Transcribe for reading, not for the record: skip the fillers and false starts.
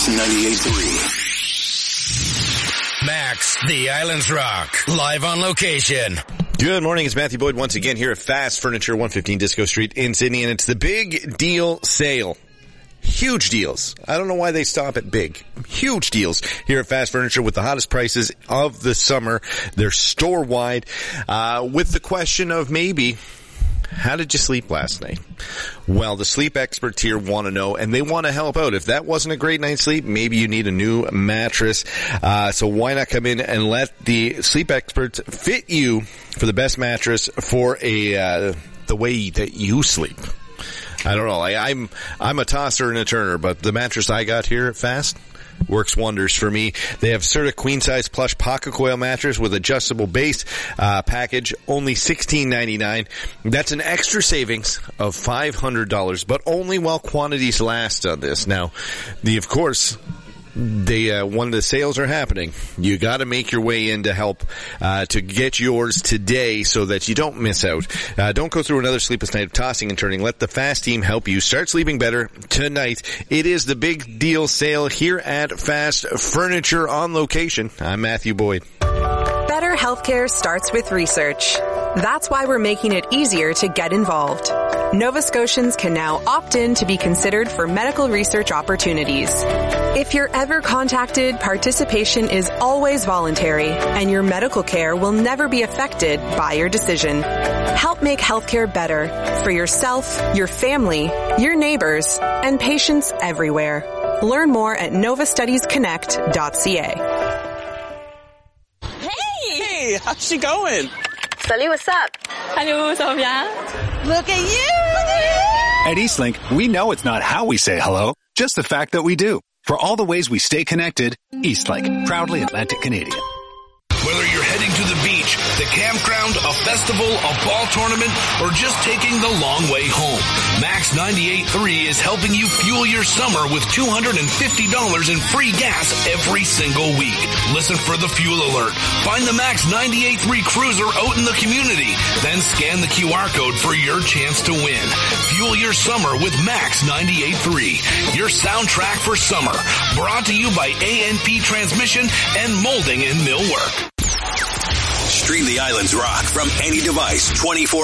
Max 98.3. Max, the Islands Rock, live on location. Good morning, it's Matthew Boyd once again here at Fast Furniture, 115 Disco Street in Sydney, and it's the big deal sale. Huge deals. I don't know why they stop at big. Huge deals here at Fast Furniture with the hottest prices of the summer. They're store-wide, with the question of maybe, how did you sleep last night? Well, the sleep experts here want to know, and they want to help out. If that wasn't a great night's sleep, maybe you need a new mattress. So why not come in and let the sleep experts fit you for the best mattress for the way that you sleep. I don't know. I'm a tosser and a turner, but the mattress I got here at Fast works wonders for me. They have Serta queen size plush pocket coil mattress with adjustable base package, only $16.99. That's an extra savings of $500, but only while quantities last on this. Now, of course, when the sales are happening, you got to make your way in to help to get yours today so that you don't miss out. Don't go through another sleepless night of tossing and turning. Let the Fast team help you start sleeping better tonight. It is the big deal sale here at Fast Furniture on location. I'm Matthew Boyd. Better healthcare starts with research. That's why we're making it easier to get involved. Nova Scotians can now opt in to be considered for medical research opportunities. If you're ever contacted, participation is always voluntary, and your medical care will never be affected by your decision. Help make healthcare better for yourself, your family, your neighbors, and patients everywhere. Learn more at novastudiesconnect.ca. Hey, how's she going? Salut, what's up? Hello, ça va bien? Look at you! At Eastlink, we know it's not how we say hello, just the fact that we do. For all the ways we stay connected, Eastlink, proudly Atlantic Canadian. Whether you're heading to the beach, the campground, a festival, a ball tournament, or just taking the long way home, Max 98.3 is helping you fuel your summer with $250 in free gas every single week. Listen for the fuel alert. Find the Max 98.3 cruiser out in the community. Then scan the QR code for your chance to win. Fuel your summer with Max 98.3, your soundtrack for summer. Brought to you by ANP Transmission and Molding and Millwork. Stream the Islands Rock from any device 24